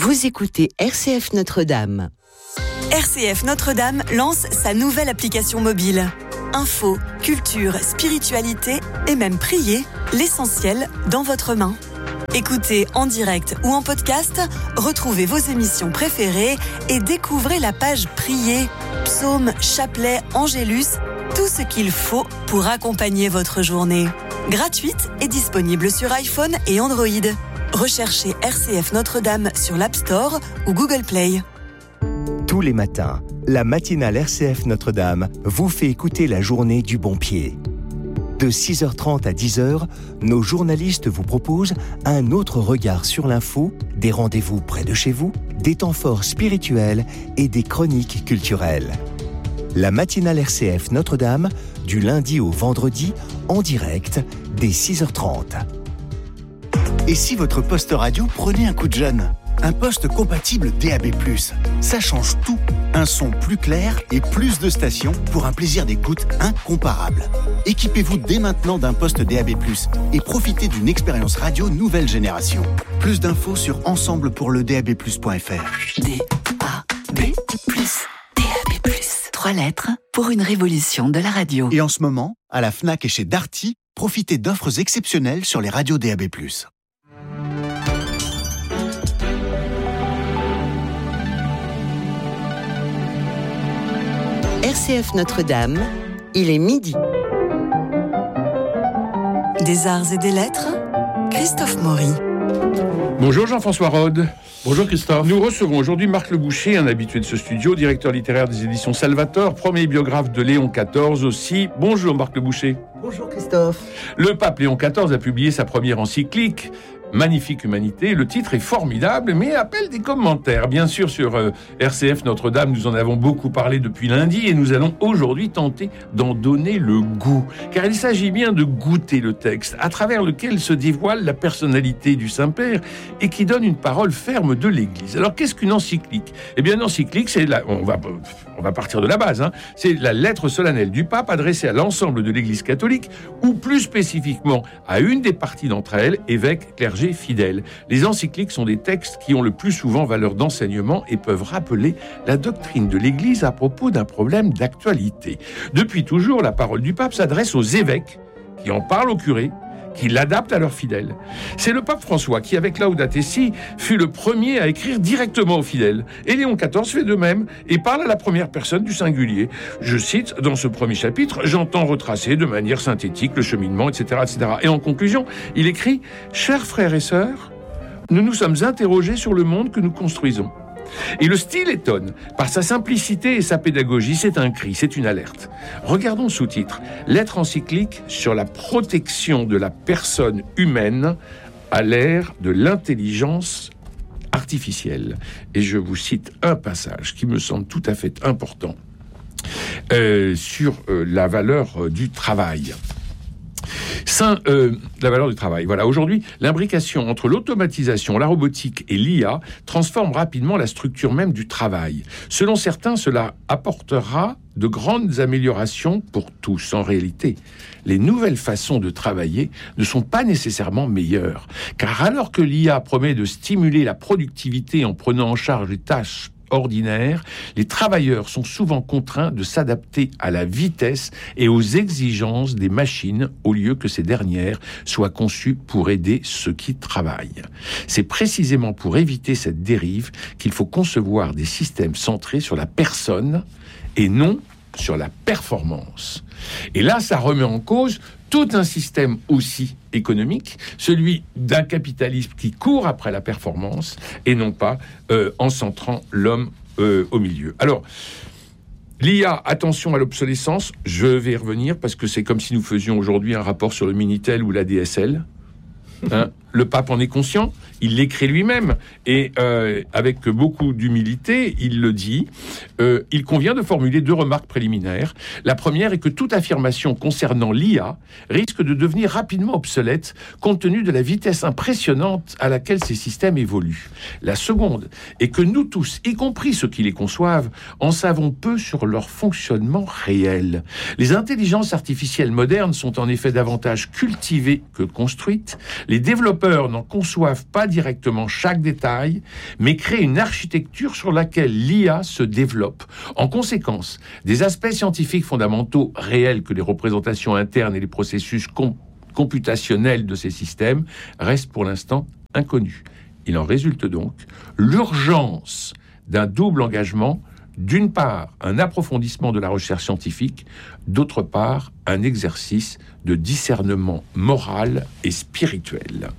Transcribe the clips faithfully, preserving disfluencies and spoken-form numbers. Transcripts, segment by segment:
Vous écoutez R C F Notre-Dame. R C F Notre-Dame lance sa nouvelle application mobile. Info, culture, spiritualité et même prier, l'essentiel dans votre main. Écoutez en direct ou en podcast, retrouvez vos émissions préférées et découvrez la page Prier, psaumes, chapelets, angélus, tout ce qu'il faut pour accompagner votre journée. Gratuite et disponible sur iPhone et Android. Recherchez R C F Notre-Dame sur l'App Store ou Google Play. Tous les matins, la matinale R C F Notre-Dame vous fait écouter la journée du bon pied. De six heures trente à dix heures, nos journalistes vous proposent un autre regard sur l'info, des rendez-vous près de chez vous, des temps forts spirituels et des chroniques culturelles. La matinale R C F Notre-Dame, du lundi au vendredi, en direct, dès six heures trente. Et si votre poste radio prenait un coup de jeune ? Un poste compatible D A B plus, ça change tout. Un son plus clair et plus de stations pour un plaisir d'écoute incomparable. Équipez-vous dès maintenant d'un poste D A B plus et profitez d'une expérience radio nouvelle génération. Plus d'infos sur ensemble pour le D A B plus point F R. D A B plus, D A B plus. Trois lettres pour une révolution de la radio. Et en ce moment, à la Fnac et chez Darty, profitez d'offres exceptionnelles sur les radios D A B plus. R C F Notre-Dame, il est midi. Des arts et des lettres, Christophe Maury. Bonjour Jean-François Rode. Bonjour Christophe. Nous recevons aujourd'hui Marc Le Boucher, un habitué de ce studio, directeur littéraire des éditions Salvator, premier biographe de Léon quatorze aussi. Bonjour Marc Le Boucher. Bonjour Christophe. Le pape Léon quatorze a publié sa première encyclique, Magnifique Humanité. Le titre est formidable, mais appelle des commentaires. Bien sûr, sur euh, R C F Notre-Dame, nous en avons beaucoup parlé depuis lundi et nous allons aujourd'hui tenter d'en donner le goût. Car il s'agit bien de goûter le texte, à travers lequel se dévoile la personnalité du Saint-Père et qui donne une parole ferme de l'Église. Alors, qu'est-ce qu'une encyclique ? Eh bien, une encyclique, c'est la... on va, on va partir de la base, hein. C'est la lettre solennelle du pape adressée à l'ensemble de l'Église catholique, ou plus spécifiquement à une des parties d'entre elles, évêques, clergés, fidèles. Les encycliques sont des textes qui ont le plus souvent valeur d'enseignement et peuvent rappeler la doctrine de l'Église à propos d'un problème d'actualité. Depuis toujours, la parole du pape s'adresse aux évêques, qui en parlent aux curés, qui l'adaptent à leurs fidèles. C'est le pape François qui, avec Laudato Si, fut le premier à écrire directement aux fidèles. Et Léon quatorze fait de même et parle à la première personne du singulier. Je cite dans ce premier chapitre, « J'entends retracer de manière synthétique le cheminement, et cetera, et cetera » Et en conclusion, il écrit « Chers frères et sœurs, nous nous sommes interrogés sur le monde que nous construisons. » Et le style étonne. Par sa simplicité et sa pédagogie, c'est un cri, c'est une alerte. Regardons le sous-titre. Lettre encyclique sur la protection de la personne humaine à l'ère de l'intelligence artificielle. Et je vous cite un passage qui me semble tout à fait important euh, sur euh, la valeur euh, du travail. Saint, euh, la valeur du travail. Voilà. Aujourd'hui, l'imbrication entre l'automatisation, la robotique et l'I A transforme rapidement la structure même du travail. Selon certains, cela apportera de grandes améliorations pour tous. En réalité, les nouvelles façons de travailler ne sont pas nécessairement meilleures. Car alors que l'I A promet de stimuler la productivité en prenant en charge les tâches ordinaires, les travailleurs sont souvent contraints de s'adapter à la vitesse et aux exigences des machines au lieu que ces dernières soient conçues pour aider ceux qui travaillent. C'est précisément pour éviter cette dérive qu'il faut concevoir des systèmes centrés sur la personne et non sur la performance. Et là, ça remet en cause tout un système aussi économique, celui d'un capitalisme qui court après la performance et non pas euh, en centrant l'homme euh, au milieu. Alors, l'I A, attention à l'obsolescence, je vais y revenir parce que c'est comme si nous faisions aujourd'hui un rapport sur le Minitel ou la D S L. Hein, le pape en est conscient, il l'écrit lui-même et euh, avec beaucoup d'humilité, il le dit. Euh, il convient de formuler deux remarques préliminaires. La première est que toute affirmation concernant l'I A risque de devenir rapidement obsolète compte tenu de la vitesse impressionnante à laquelle ces systèmes évoluent. La seconde est que nous tous, y compris ceux qui les conçoivent, en savons peu sur leur fonctionnement réel. Les intelligences artificielles modernes sont en effet davantage cultivées que construites. Les développeurs auteurs n'en conçoivent pas directement chaque détail, mais créent une architecture sur laquelle l'I A se développe. En conséquence, des aspects scientifiques fondamentaux réels que les représentations internes et les processus com- computationnels de ces systèmes restent pour l'instant inconnus. Il en résulte donc l'urgence d'un double engagement, d'une part un approfondissement de la recherche scientifique, d'autre part un exercice de discernement moral et spirituel.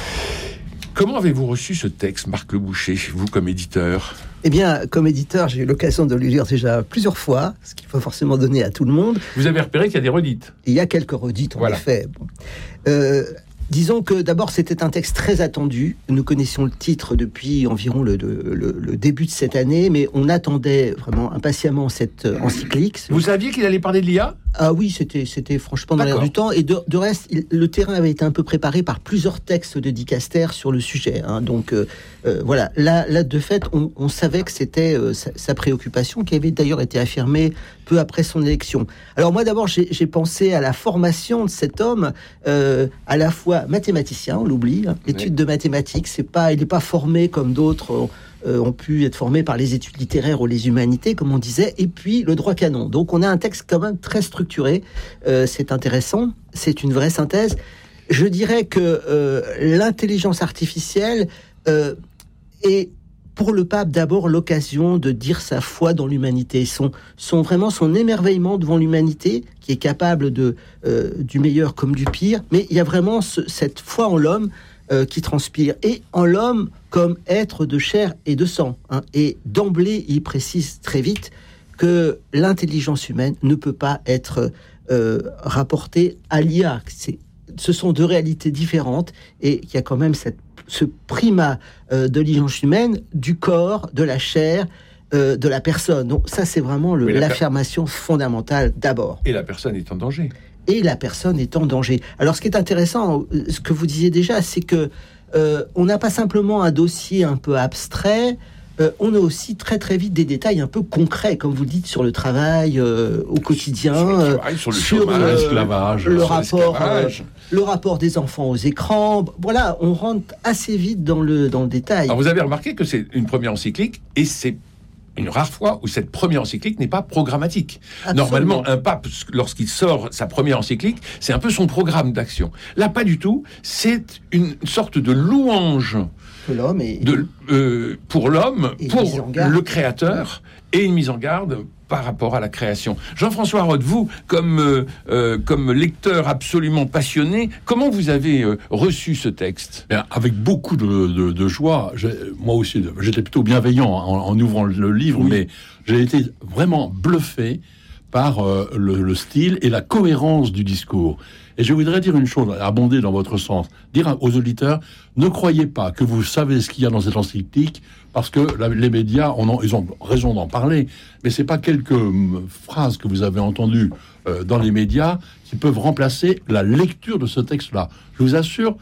Comment avez-vous reçu ce texte, Marc Le Boucher, vous comme éditeur ? Eh bien, comme éditeur, j'ai eu l'occasion de le lire déjà plusieurs fois, ce qu'il faut forcément donner à tout le monde. Vous avez repéré qu'il y a des redites ? Il y a quelques redites, en voilà. effet. Bon. Euh, disons que d'abord, c'était un texte très attendu. Nous connaissions le titre depuis environ le, le, le, le début de cette année, mais on attendait vraiment impatiemment cette encyclique. Vous saviez qu'il allait parler de l'I A ? Ah oui, c'était, c'était franchement dans l'air D'accord. du temps. Et de, de reste, il, le terrain avait été un peu préparé par plusieurs textes de Dicaster sur le sujet. Hein. Donc euh, euh, voilà, là, là de fait, on, on savait que c'était euh, sa, sa préoccupation, qui avait d'ailleurs été affirmée peu après son élection. Alors moi, d'abord, j'ai, j'ai pensé à la formation de cet homme, euh, à la fois mathématicien, on l'oublie, hein, études oui. de mathématiques. C'est pas, il n'est pas formé comme d'autres. Euh, Euh, ont pu être formés par les études littéraires ou les humanités, comme on disait, et puis le droit canon. Donc on a un texte quand même très structuré, euh, c'est intéressant, c'est une vraie synthèse. Je dirais que euh, l'intelligence artificielle euh, est pour le pape d'abord l'occasion de dire sa foi dans l'humanité, son, son, vraiment son émerveillement devant l'humanité, qui est capable de, euh, du meilleur comme du pire, mais il y a vraiment ce, cette foi en l'homme Euh, qui transpire, et en l'homme comme être de chair et de sang. Hein. Et d'emblée, il précise très vite que l'intelligence humaine ne peut pas être euh, rapportée à l'I A. C'est, ce sont deux réalités différentes, et il y a quand même cette, ce primat euh, de l'intelligence humaine, du corps, de la chair, euh, de la personne. Donc ça, c'est vraiment le, la l'affirmation per- fondamentale d'abord. Et la personne est en danger. Et la personne est en danger. Alors, ce qui est intéressant, ce que vous disiez déjà, c'est que euh, on n'a pas simplement un dossier un peu abstrait, euh, on a aussi très très vite des détails un peu concrets, comme vous le dites, sur le travail euh, au quotidien, sur le, travail, sur le sur chômage, le, l'esclavage, le sur rapport, l'esclavage. Euh, le rapport des enfants aux écrans. Voilà, on rentre assez vite dans le dans le détail. Alors, vous avez remarqué que c'est une première encyclique, et c'est une rare fois où cette première encyclique n'est pas programmatique. Absolument. Normalement, un pape, lorsqu'il sort sa première encyclique, c'est un peu son programme d'action. Là, pas du tout. C'est une sorte de louange que l'homme est... de, euh, pour l'homme, pour le créateur, et une mise en garde par rapport à la création. Jean-François Rode, vous, comme, euh, euh, comme lecteur absolument passionné, comment vous avez euh, reçu ce texte ? Bien, avec beaucoup de, de, de joie. J'ai, moi aussi, j'étais plutôt bienveillant en, en ouvrant le livre, oui. mais j'ai été vraiment bluffé par euh, le, le style et la cohérence du discours. Et je voudrais dire une chose, abonder dans votre sens, dire aux auditeurs, ne croyez pas que vous savez ce qu'il y a dans cette encyclique, parce que la, les médias, on en, ils ont raison d'en parler, mais c'est pas quelques m, phrases que vous avez entendues euh, dans les médias qui peuvent remplacer la lecture de ce texte-là. Je vous assure,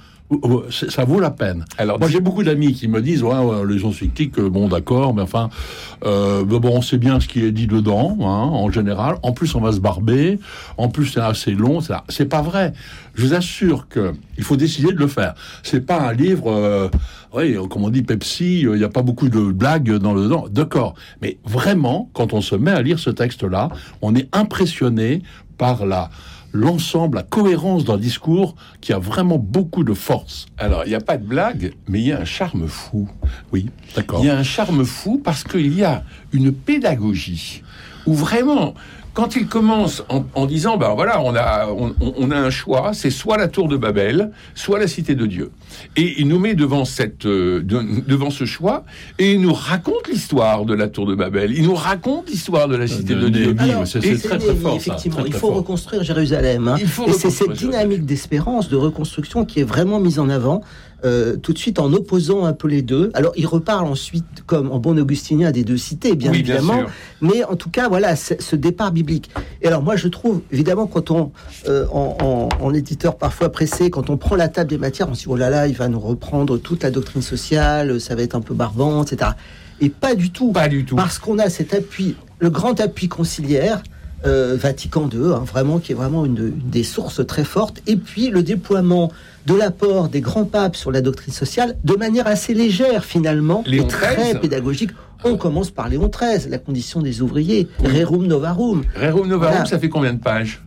ça vaut la peine. Alors, moi, j'ai beaucoup d'amis qui me disent, ouais, ouais les encycliques, bon, d'accord, mais enfin, euh, bon, on sait bien ce qui est dit dedans, hein, en général. En plus, on va se barber. En plus, c'est assez long. C'est, c'est pas vrai. Je vous assure que il faut décider de le faire. C'est pas un livre, euh, oui, comme on dit Pepsi, il n'y a pas beaucoup de blagues dans le dedans. D'accord. Mais vraiment, quand on se met à lire ce texte-là, on est impressionné par la l'ensemble, la cohérence d'un discours qui a vraiment beaucoup de force. Alors, il n'y a pas de blague, mais il y a un charme fou. Oui, d'accord. Il y a un charme fou parce qu'il y a une pédagogie où vraiment, quand il commence en, en disant, ben voilà, on a, on, on a un choix, c'est soit la tour de Babel, soit la cité de Dieu. Et il nous met devant, cette, euh, de, devant ce choix, et il nous raconte l'histoire de la tour de Babel. Il nous raconte l'histoire de la cité de, de Dieu. Alors, c'est, c'est, c'est très, très fort, effectivement, ça, très, très il faut fort. reconstruire Jérusalem. Hein. Il faut et c'est cette dynamique d'espérance, de reconstruction qui est vraiment mise en avant. Euh, tout de suite en opposant un peu les deux. Alors il reparle ensuite comme en bon augustinien des deux cités, bien oui, évidemment, bien mais en tout cas voilà ce départ biblique. Et alors moi je trouve évidemment quand on euh, en, en, en éditeur parfois pressé, quand on prend la table des matières, on se dit oh là là il va nous reprendre toute la doctrine sociale, ça va être un peu barbant, et cetera. Et pas du tout, pas du tout, parce qu'on a cet appui, le grand appui conciliaire euh, Vatican deux, hein, vraiment, qui est vraiment une, une des sources très fortes. Et puis le déploiement de l'apport des grands papes sur la doctrine sociale, de manière assez légère finalement, Léon et très treize. pédagogique. On commence par Léon treize, la condition des ouvriers, Rerum Novarum. Rerum Novarum, Voilà. ça fait combien de pages?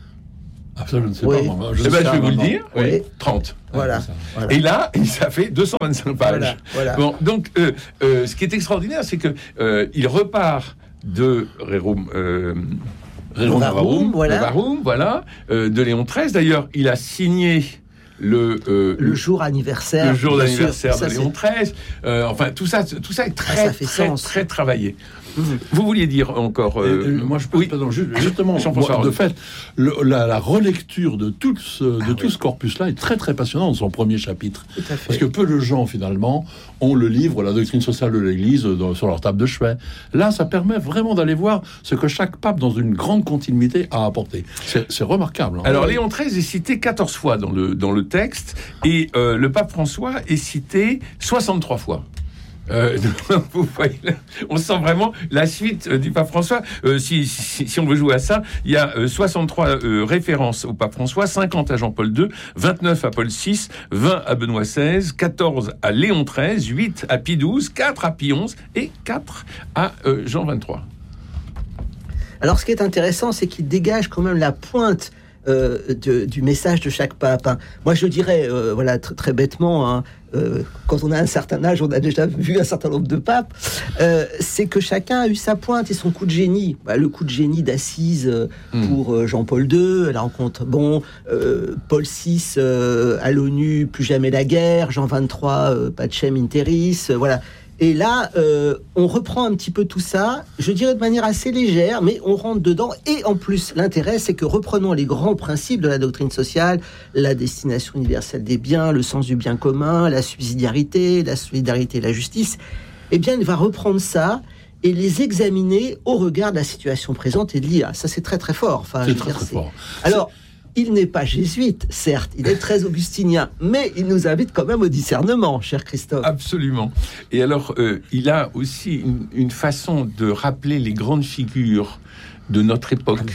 Ah, ça, je ne sais Oui. pas. Moi, Eh ben, je vais vous le vraiment. dire. Oui. Oui. trente. Voilà. c'est ça. voilà. Et là, ça fait deux cent vingt-cinq pages. Voilà, voilà. Bon, donc, euh, euh, ce qui est extraordinaire, c'est que euh, il repart de Rerum, euh, Rerum Novarum, Novarum, voilà. Novarum, voilà, euh, de Léon treize. D'ailleurs, il a signé le euh, Le jour anniversaire. le jour bien d'anniversaire sûr. de Ça, Léon treize. Euh, enfin, tout ça, tout ça est très, Ça fait très, sens. très travaillé. Mmh. Vous vouliez dire encore euh, Et, euh, moi, je pense, oui. pardon, ju- justement, Jean-François moi, de Arnaud. fait, le- la, la relecture de tout ce, de Ah tout oui. ce corpus-là est très très passionnante, son premier chapitre. Tout à fait. Parce que peu de gens, finalement, ont le livre La doctrine sociale de l'Église dans- sur leur table de chevet. Là, ça permet vraiment d'aller voir ce que chaque pape, dans une grande continuité, a apporté. C'est c'est remarquable. hein. Alors, Léon treize est cité quatorze fois dans le, dans le texte, et euh, le pape François est cité soixante-trois fois. Euh, vous voyez, là, on sent vraiment la suite euh, du pape François. Euh, si, si, si on veut jouer à ça, il y a euh, soixante-trois euh, références au pape François, cinquante à Jean-Paul deux, vingt-neuf à Paul six, vingt à Benoît seize, quatorze à Léon treize, huit à Pie douze, quatre à Pie onze et quatre à euh, Jean vingt-trois. Alors, ce qui est intéressant, c'est qu'il dégage quand même la pointe euh, de, du message de chaque pape. hein. Moi, je dirais, euh, voilà, tr- très bêtement, hein, euh, quand on a un certain âge, on a déjà vu un certain nombre de papes, euh, c'est que chacun a eu sa pointe et son coup de génie. Bah, le coup de génie d'Assise euh, Mm. pour euh, Jean-Paul deux, la rencontre, bon, euh, Paul six euh, à l'ONU, plus jamais la guerre, Jean vingt-trois, euh, Pacem in terris, euh, voilà. Et là, euh, on reprend un petit peu tout ça, je dirais de manière assez légère, mais on rentre dedans. Et en plus, l'intérêt, c'est que reprenons les grands principes de la doctrine sociale, la destination universelle des biens, le sens du bien commun, la subsidiarité, la solidarité et la justice, eh bien, il va reprendre ça et les examiner au regard de la situation présente et de l'I A. Ça, c'est très, très fort. Enfin, je C'est veux très dire, très c'est- fort. Alors, il n'est pas jésuite, certes, il est très augustinien, mais il nous invite quand même au discernement, cher Christophe. Absolument. Et alors, euh, il a aussi une, une façon de rappeler les grandes figures de notre époque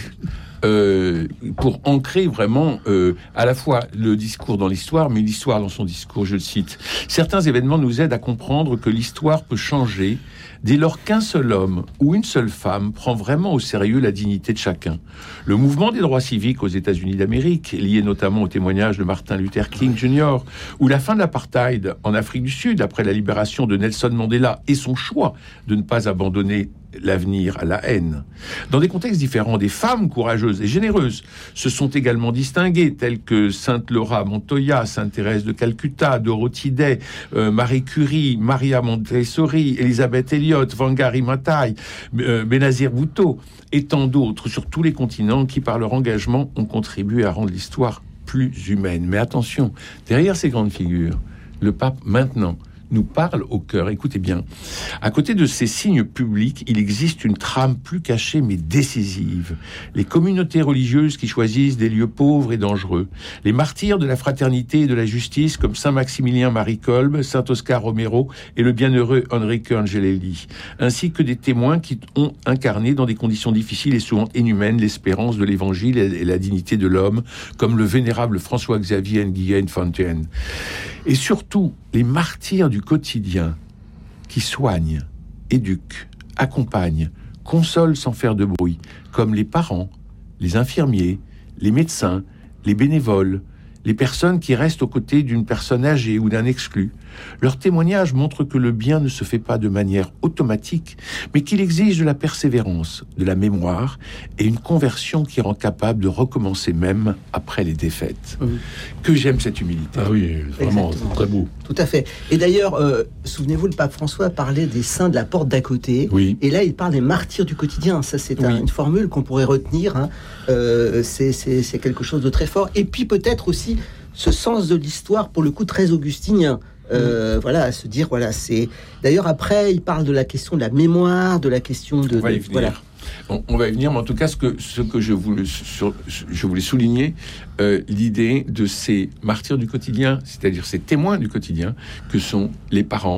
euh, pour ancrer vraiment euh, à la fois le discours dans l'histoire, mais l'histoire dans son discours, je le cite. Certains événements nous aident à comprendre que l'histoire peut changer dès lors qu'un seul homme ou une seule femme prend vraiment au sérieux la dignité de chacun. Le mouvement des droits civiques aux États-Unis d'Amérique, lié notamment au témoignage de Martin Luther King junior, ou la fin de l'apartheid en Afrique du Sud après la libération de Nelson Mandela et son choix de ne pas abandonner l'avenir à la haine. Dans des contextes différents, des femmes courageuses et généreuses se sont également distinguées, telles que Sainte Laura Montoya, Sainte Thérèse de Calcutta, Dorothy Day, euh, Marie Curie, Maria Montessori, Elisabeth Elliot, Wangari Maathai, euh, Benazir Bhutto, et tant d'autres sur tous les continents qui, par leur engagement, ont contribué à rendre l'histoire plus humaine. Mais attention, derrière ces grandes figures, le pape, maintenant, nous parle au cœur. Écoutez bien. À côté de ces signes publics, il existe une trame plus cachée mais décisive. Les communautés religieuses qui choisissent des lieux pauvres et dangereux. Les martyrs de la fraternité et de la justice comme Saint Maximilien Marie Kolbe, Saint Oscar Romero et le bienheureux Enrique Angelelli. Ainsi que des témoins qui ont incarné dans des conditions difficiles et souvent inhumaines l'espérance de l'évangile et la dignité de l'homme, comme le vénérable François-Xavier Nguyen Fontaine. Et surtout, les martyrs du quotidien qui soignent, éduquent, accompagnent, consolent sans faire de bruit, comme les parents, les infirmiers, les médecins, les bénévoles, les personnes qui restent aux côtés d'une personne âgée ou d'un exclu. Leur témoignage montre que le bien ne se fait pas de manière automatique, mais qu'il exige de la persévérance, de la mémoire et une conversion qui rend capable de recommencer même après les défaites. Mmh. Que j'aime cette humilité. Ah oui, vraiment, Exactement. c'est très beau. Tout à fait. Et d'ailleurs, euh, souvenez-vous, le pape François parlait des saints de la porte d'à côté. Oui. Et là, il parle des martyrs du quotidien. Ça, c'est un- Oui. une formule qu'on pourrait retenir. Hein. Euh, c'est, c'est, c'est quelque chose de très fort. Et puis peut-être aussi ce sens de l'histoire, pour le coup, très augustinien. Euh, voilà, à se dire, voilà, c'est... D'ailleurs, après, il parle de la question de la mémoire, de la question de... On va y de- venir. voilà. On, on va y venir, mais en tout cas, ce que, ce que je, voulais, sur, je voulais souligner, euh, l'idée de ces martyrs du quotidien, c'est-à-dire ces témoins du quotidien, que sont les parents,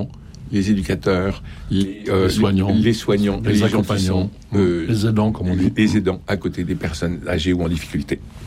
les éducateurs, les, euh, les soignants, les, les, soignants, les, les accompagnants, sont, euh, les aidants, comme on dit. Les aidants à côté des personnes âgées ou en difficulté.